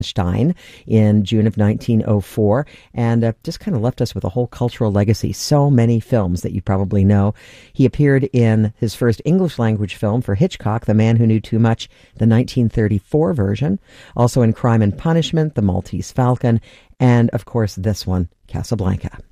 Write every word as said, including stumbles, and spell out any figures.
Stein in June of nineteen oh four, and uh, just kind of left us with a whole cultural legacy. So many films that you probably know. He appeared in his first English-language film for Hitchcock, The Man Who Knew Too Much, the nineteen thirty-four version. Also in Crime and Punishment, The Maltese Falcon, and, of course, this one, Casablanca.